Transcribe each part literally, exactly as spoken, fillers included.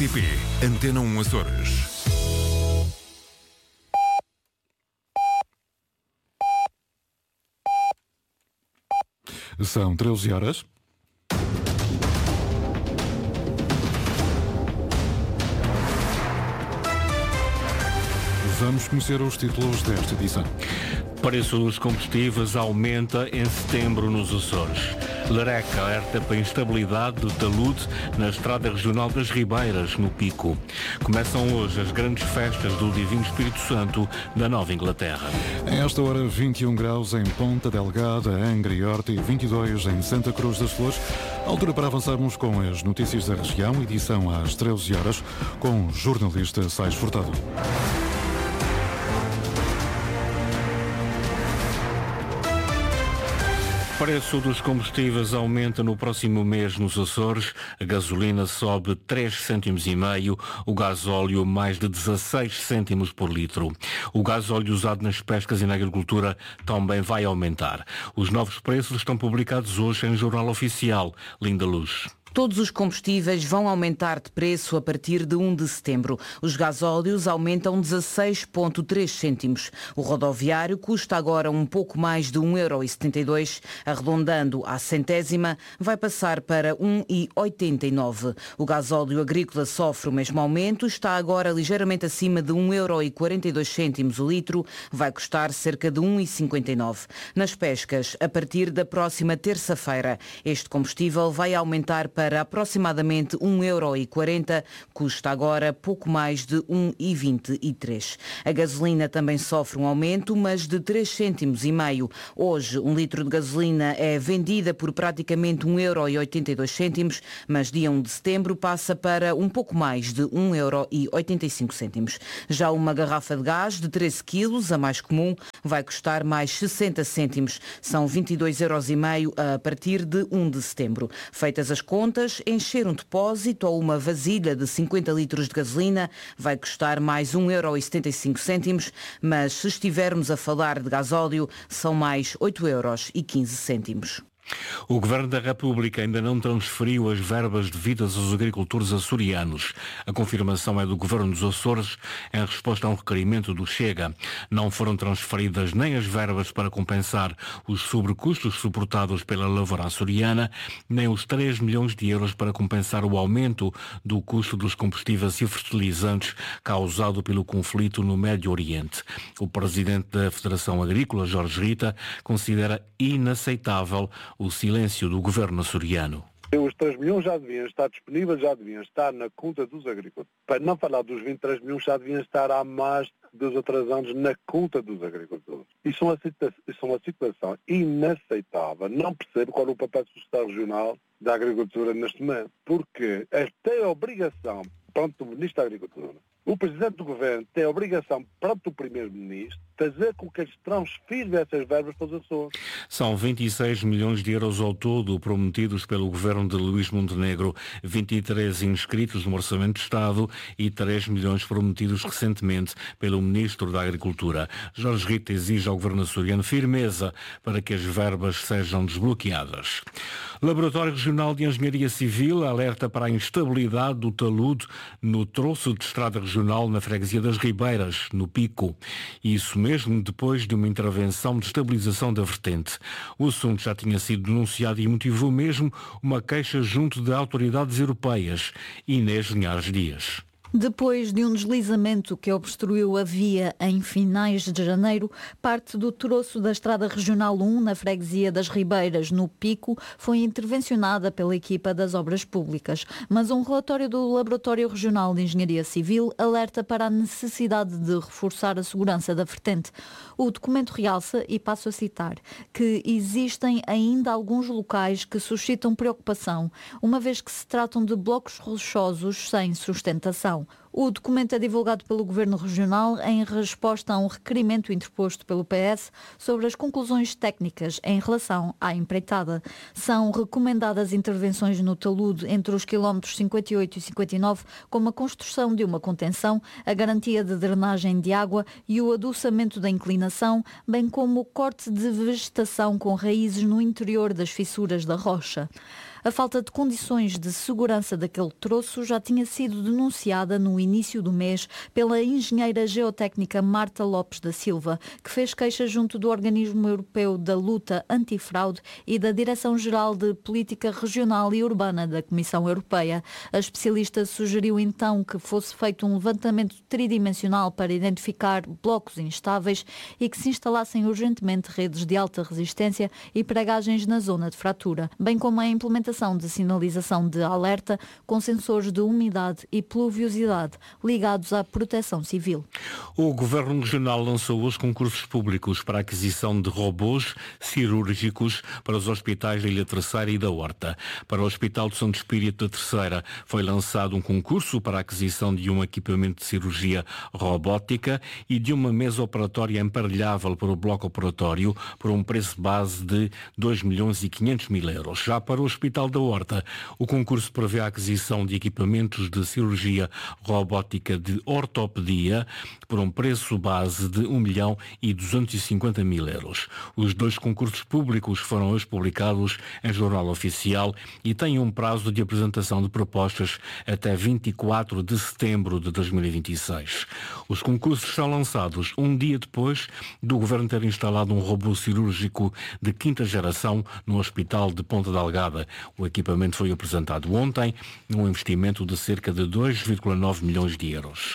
R T P Antena um Açores. São treze horas. Vamos conhecer os títulos desta edição. Preço dos combustíveis aumenta em setembro nos Açores. Lerec alerta para a instabilidade do talude na Estrada Regional das Ribeiras, no Pico. Começam hoje as grandes festas do Divino Espírito Santo da Nova Inglaterra. Em esta hora, vinte e um graus em Ponta Delgada, Angra e Horta e vinte e dois em Santa Cruz das Flores. Altura para avançarmos com as notícias da região, edição às treze horas, com o jornalista Sais Furtado. O preço dos combustíveis aumenta no próximo mês nos Açores. A gasolina sobe três cêntimos e meio, o gasóleo mais de dezasseis cêntimos por litro. O gasóleo usado nas pescas e na agricultura também vai aumentar. Os novos preços estão publicados hoje em Jornal Oficial. Linda Luz. Todos os combustíveis vão aumentar de preço a partir de um de setembro. Os gasóleos aumentam dezasseis vírgula três cêntimos. O rodoviário custa agora um pouco mais de um euro e setenta e dois, arredondando à centésima, vai passar para um euro e oitenta e nove. O gasóleo agrícola sofre o mesmo aumento, está agora ligeiramente acima de um euro e quarenta e dois cêntimos o litro, vai custar cerca de um euro e cinquenta e nove. Nas pescas, a partir da próxima terça-feira, este combustível vai aumentar para para aproximadamente um euro e quarenta, custa agora pouco mais de um euro e vinte e três. A gasolina também sofre um aumento, mas de três cêntimos e meio. Hoje, um litro de gasolina é vendida por praticamente um euro e oitenta e dois cêntimos, mas dia um de setembro passa para um pouco mais de um euro e oitenta e cinco cêntimos. Já uma garrafa de gás de treze quilos, a mais comum, vai custar mais sessenta cêntimos. São vinte e dois euros e meio a partir de um de setembro. Feitas as contas, encher um depósito ou uma vasilha de cinquenta litros de gasolina vai custar mais um euro e setenta e cinco cêntimos, mas se estivermos a falar de gasóleo, são mais oito euros e quinze cêntimos. O Governo da República ainda não transferiu as verbas devidas aos agricultores açorianos. A confirmação é do Governo dos Açores em resposta a um requerimento do Chega. Não foram transferidas nem as verbas para compensar os sobrecustos suportados pela lavoura açoriana, nem os três milhões de euros para compensar o aumento do custo dos combustíveis e fertilizantes causado pelo conflito no Médio Oriente. O Presidente da Federação Agrícola, Jorge Rita, considera inaceitável o silêncio do governo açoriano. Os três milhões já deviam estar disponíveis, já deviam estar na conta dos agricultores. Para não falar dos vinte e três milhões, já deviam estar há mais de dois ou três anos na conta dos agricultores. Isso é uma situação, isso é uma situação inaceitável. Não percebo qual é o papel social regional da agricultura neste momento. Porque tem a obrigação, perante o Ministro da Agricultura, o Presidente do Governo tem a obrigação, perante o Primeiro-Ministro, fazer com que eles transfiram essas verbas para os Açores. São vinte e seis milhões de euros ao todo prometidos pelo Governo de Luís Montenegro, vinte e três inscritos no Orçamento de Estado e três milhões prometidos recentemente pelo Ministro da Agricultura. Jorge Rita exige ao Governo açoriano firmeza para que as verbas sejam desbloqueadas. Laboratório Regional de Engenharia Civil alerta para a instabilidade do talude no troço de estrada regional na freguesia das Ribeiras, no Pico. Isso mesmo depois de uma intervenção de estabilização da vertente. O assunto já tinha sido denunciado e motivou mesmo uma queixa junto de autoridades europeias. Inês Linhares Dias. Depois de um deslizamento que obstruiu a via em finais de janeiro, parte do troço da Estrada Regional um, na freguesia das Ribeiras, no Pico, foi intervencionada pela equipa das Obras Públicas. Mas um relatório do Laboratório Regional de Engenharia Civil alerta para a necessidade de reforçar a segurança da vertente. O documento realça, e passo a citar, que existem ainda alguns locais que suscitam preocupação, uma vez que se tratam de blocos rochosos sem sustentação. O documento é divulgado pelo Governo Regional em resposta a um requerimento interposto pelo P S sobre as conclusões técnicas em relação à empreitada. São recomendadas intervenções no talude entre os quilómetros cinquenta e oito e cinquenta e nove, como a construção de uma contenção, a garantia de drenagem de água e o adoçamento da inclinação, bem como o corte de vegetação com raízes no interior das fissuras da rocha. A falta de condições de segurança daquele troço já tinha sido denunciada no início do mês pela engenheira geotécnica Marta Lopes da Silva, que fez queixa junto do Organismo Europeu da Luta Antifraude e da Direção-Geral de Política Regional e Urbana da Comissão Europeia. A especialista sugeriu então que fosse feito um levantamento tridimensional para identificar blocos instáveis e que se instalassem urgentemente redes de alta resistência e pregagens na zona de fratura, bem como a implementação de sinalização de alerta com sensores de umidade e pluviosidade ligados à proteção civil. O Governo Regional lançou os concursos públicos para a aquisição de robôs cirúrgicos para os hospitais da Ilha Terceira e da Horta. Para o Hospital de Santo Espírito da Terceira foi lançado um concurso para a aquisição de um equipamento de cirurgia robótica e de uma mesa operatória emparelhável para o bloco operatório por um preço base de dois milhões e quinhentos mil euros. Já para o Hospital da Horta, o concurso prevê a aquisição de equipamentos de cirurgia robótica de ortopedia por um preço base de um milhão e duzentos e cinquenta mil euros. Os dois concursos públicos foram hoje publicados em Jornal Oficial e têm um prazo de apresentação de propostas até vinte e quatro de setembro de dois mil e vinte e seis. Os concursos são lançados um dia depois do Governo ter instalado um robô cirúrgico de quinta geração no Hospital de Ponta Delgada. O equipamento foi apresentado ontem, num investimento de cerca de dois vírgula nove milhões de euros.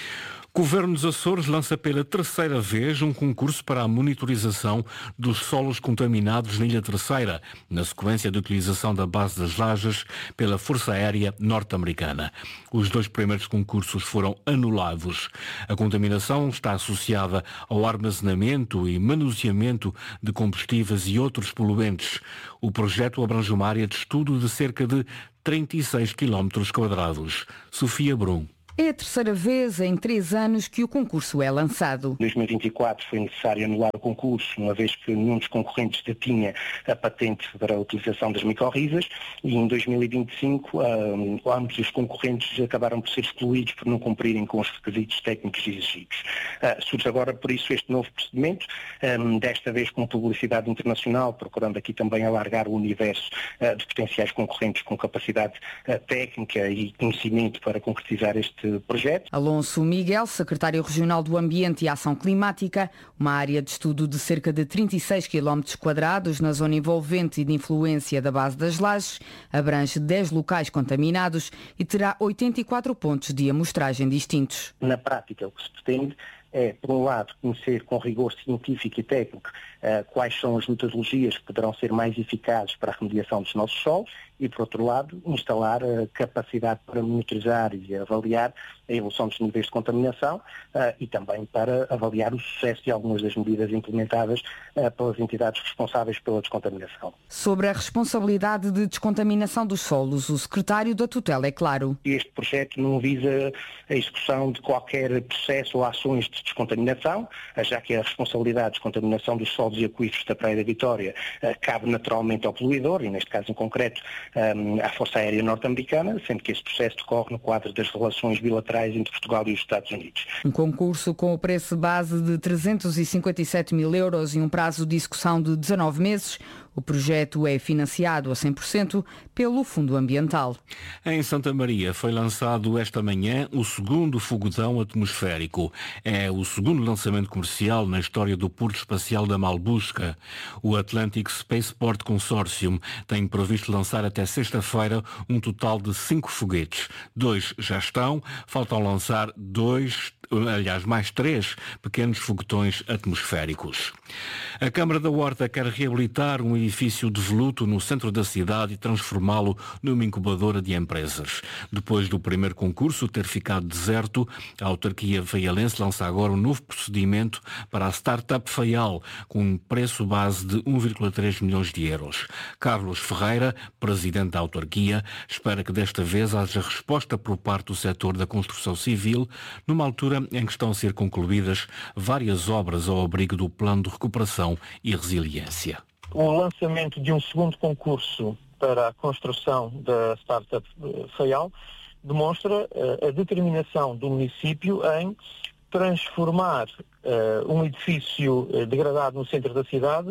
O Governo dos Açores lança pela terceira vez um concurso para a monitorização dos solos contaminados na Ilha Terceira, na sequência da utilização da base das Lajes pela Força Aérea Norte-Americana. Os dois primeiros concursos foram anulados. A contaminação está associada ao armazenamento e manuseamento de combustíveis e outros poluentes. O projeto abrange uma área de estudo de cerca de trinta e seis quilómetros quadrados. Sofia Brum. É a terceira vez em três anos que o concurso é lançado. Em dois mil e vinte e quatro foi necessário anular o concurso, uma vez que nenhum dos concorrentes detinha a patente para a utilização das micorrizas, e em dois mil e vinte e cinco um, ambos os concorrentes acabaram por ser excluídos por não cumprirem com os requisitos técnicos exigidos. Uh, surge agora, por isso, este novo procedimento, um, desta vez com publicidade internacional, procurando aqui também alargar o universo uh, de potenciais concorrentes com capacidade uh, técnica e conhecimento para concretizar este projeto. Alonso Miguel, secretário regional do Ambiente e Ação Climática, uma área de estudo de cerca de trinta e seis quilómetros quadrados na zona envolvente e de influência da base das Lajes, abrange dez locais contaminados e terá oitenta e quatro pontos de amostragem distintos. Na prática, o que se pretende é, por um lado, conhecer com rigor científico e técnico uh, quais são as metodologias que poderão ser mais eficazes para a remediação dos nossos solos e, por outro lado, instalar a capacidade para monitorizar e avaliar a evolução dos níveis de contaminação uh, e também para avaliar o sucesso de algumas das medidas implementadas uh, pelas entidades responsáveis pela descontaminação. Sobre a responsabilidade de descontaminação dos solos, o secretário da tutela é claro. Este projeto não visa a execução de qualquer processo ou ações de descontaminação, já que a responsabilidade de descontaminação dos solos e aquíferos da Praia da Vitória uh, cabe naturalmente ao poluidor, e neste caso em concreto um, à Força Aérea Norte-Americana, sendo que esse processo decorre no quadro das relações bilaterais entre Portugal e os Estados Unidos. Um concurso com o preço base de trezentos e cinquenta e sete mil euros e um prazo de execução de dezanove meses. O projeto é financiado a cem por cento pelo Fundo Ambiental. Em Santa Maria foi lançado esta manhã o segundo foguetão atmosférico. É o segundo lançamento comercial na história do Porto Espacial da Malbusca. O Atlantic Spaceport Consortium tem previsto lançar até sexta-feira um total de cinco foguetes. Dois já estão, faltam lançar dois, aliás, mais três pequenos foguetões atmosféricos. A Câmara da Horta quer reabilitar um edifício devoluto no centro da cidade e transformá-lo numa incubadora de empresas. Depois do primeiro concurso ter ficado deserto, a autarquia faialense lança agora um novo procedimento para a Startup Faial, com um preço base de um vírgula três milhões de euros. Carlos Ferreira, presidente da autarquia, espera que desta vez haja resposta por parte do setor da construção civil, numa altura em que estão a ser concluídas várias obras ao abrigo do Plano de Recuperação e Resiliência. O lançamento de um segundo concurso para a construção da Startup Faial demonstra uh, a determinação do município em transformar uh, um edifício uh, degradado no centro da cidade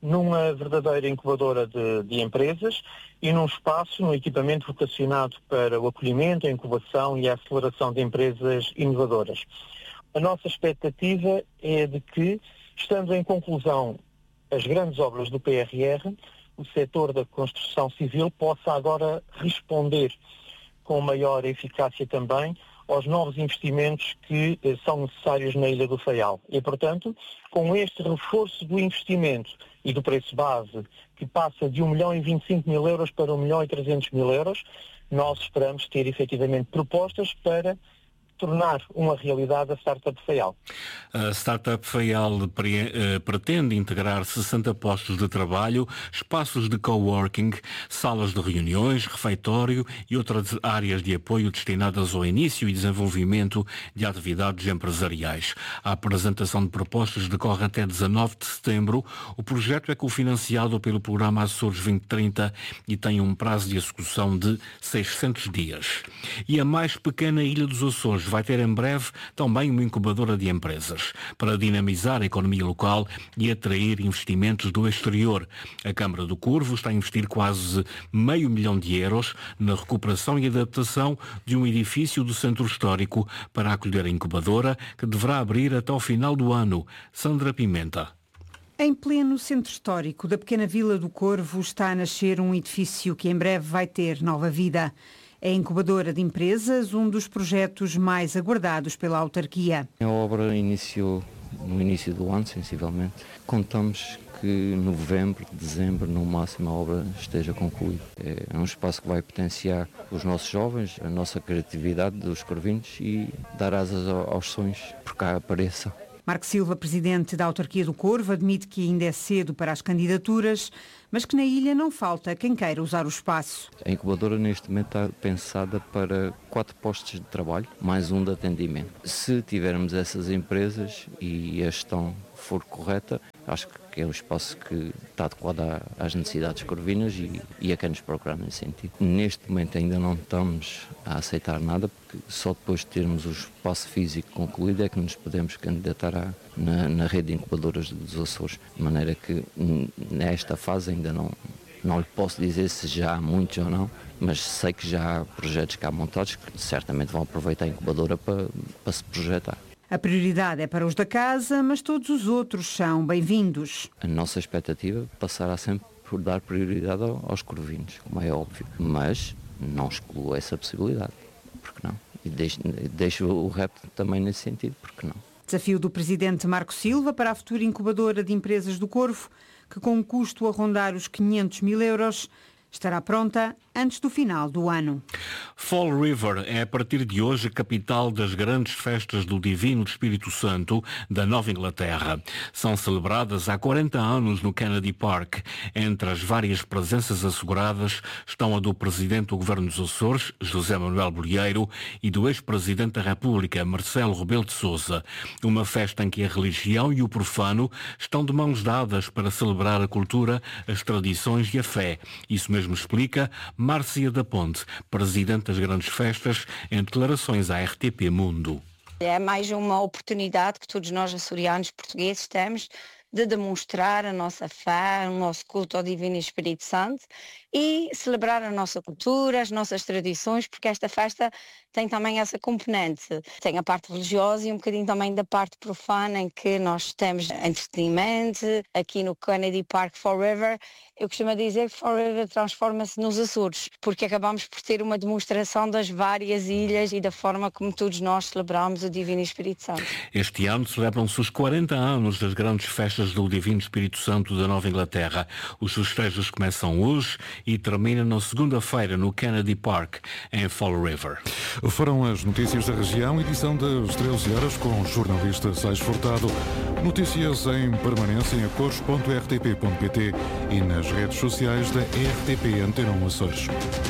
numa verdadeira incubadora de, de empresas e num espaço, num equipamento vocacionado para o acolhimento, a incubação e a aceleração de empresas inovadoras. A nossa expectativa é de que, estando em conclusão as grandes obras do P R R, o setor da construção civil possa agora responder com maior eficácia também aos novos investimentos que eh, são necessários na Ilha do Faial. E, portanto, com este reforço do investimento e do preço base, que passa de um milhão e vinte e cinco mil euros para um milhão e trezentos mil euros, nós esperamos ter efetivamente propostas para tornar uma realidade a Startup Faial. A Startup Faial pre, eh, pretende integrar sessenta postos de trabalho, espaços de coworking, salas de reuniões, refeitório e outras áreas de apoio destinadas ao início e desenvolvimento de atividades empresariais. A apresentação de propostas decorre até dezanove de setembro. O projeto é cofinanciado pelo programa Açores vinte trinta e tem um prazo de execução de seiscentos dias. E a mais pequena ilha dos Açores vai ter em breve também uma incubadora de empresas para dinamizar a economia local e atrair investimentos do exterior. A Câmara do Corvo está a investir quase meio milhão de euros na recuperação e adaptação de um edifício do centro histórico para acolher a incubadora, que deverá abrir até ao final do ano. Sandra Pimenta. Em pleno centro histórico da pequena Vila do Corvo está a nascer um edifício que em breve vai ter nova vida. É a incubadora de empresas, um dos projetos mais aguardados pela autarquia. A obra iniciou no início do ano, sensivelmente. Contamos que em novembro, dezembro, no máximo, a obra esteja concluída. É um espaço que vai potenciar os nossos jovens, a nossa criatividade dos corvinhos e dar asas aos sonhos por cá apareçam. Marco Silva, presidente da autarquia do Corvo, admite que ainda é cedo para as candidaturas, mas que na ilha não falta quem queira usar o espaço. A incubadora neste momento está pensada para quatro postos de trabalho, mais um de atendimento. Se tivermos essas empresas e a gestão for correta, acho que é um espaço que está adequado às necessidades corvinas e, e a quem nos procurar nesse sentido. Neste momento ainda não estamos a aceitar nada, porque só depois de termos o espaço físico concluído é que nos podemos candidatar à, na, na rede de incubadoras dos Açores. De maneira que nesta fase ainda não, não lhe posso dizer se já há muitos ou não, mas sei que já há projetos cá montados que certamente vão aproveitar a incubadora para, para se projetar. A prioridade é para os da casa, mas todos os outros são bem-vindos. A nossa expectativa passará sempre por dar prioridade aos corvinos, como é óbvio, mas não excluo essa possibilidade, porque não? E deixo, deixo o repto também nesse sentido, porque não? Desafio do presidente Marco Silva para a futura incubadora de empresas do Corvo, que com um custo a rondar os quinhentos mil euros, estará pronta antes do final do ano. Fall River é a partir de hoje a capital das grandes festas do Divino Espírito Santo da Nova Inglaterra. São celebradas há quarenta anos no Kennedy Park. Entre as várias presenças asseguradas estão a do Presidente do Governo dos Açores, José Manuel Bolieiro, e do ex-Presidente da República, Marcelo Rebelo de Sousa. Uma festa em que a religião e o profano estão de mãos dadas para celebrar a cultura, as tradições e a fé. Isso mesmo explica Márcia da Ponte, presidente das grandes festas, em declarações à R T P Mundo. É mais uma oportunidade que todos nós açorianos portugueses temos de demonstrar a nossa fé, o nosso culto ao Divino Espírito Santo e celebrar a nossa cultura, as nossas tradições, porque esta festa tem também essa componente. Tem a parte religiosa e um bocadinho também da parte profana, em que nós temos entretenimento. Aqui no Kennedy Park Forever, eu costumo dizer que Forever transforma-se nos Açores, porque acabamos por ter uma demonstração das várias ilhas e da forma como todos nós celebramos o Divino Espírito Santo. Este ano celebram-se os quarenta anos das grandes festas do Divino Espírito Santo da Nova Inglaterra. Os festejos começam hoje e terminam na segunda-feira no Kennedy Park, em Fall River. Foram as notícias da região, edição das treze horas com o jornalista Sais Furtado. Notícias em permanência em acores ponto r t p ponto p t e nas redes sociais da R T P Antena um Açores.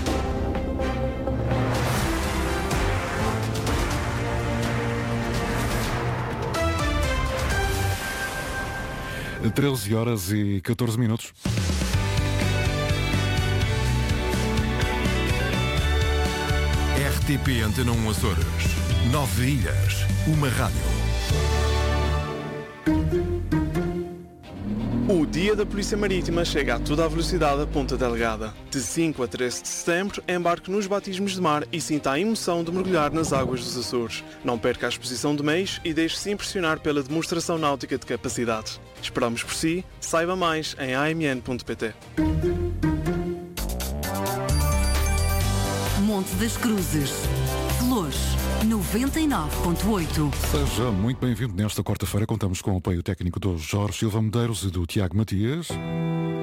treze horas e catorze minutos. R T P Antena um Açores. Nove ilhas, uma rádio. O Dia da Polícia Marítima chega a toda a velocidade a Ponta Delgada. De cinco a treze de setembro, embarque nos batismos de mar e sinta a emoção de mergulhar nas águas dos Açores. Não perca a exposição de meios e deixe-se impressionar pela demonstração náutica de capacidade. Esperamos por si. Saiba mais em a m n ponto p t. Monte das Cruzes. Flores, noventa e nove ponto oito. Seja muito bem-vindo. Nesta quarta-feira contamos com o apoio técnico do Jorge Silva Medeiros e do Tiago Matias.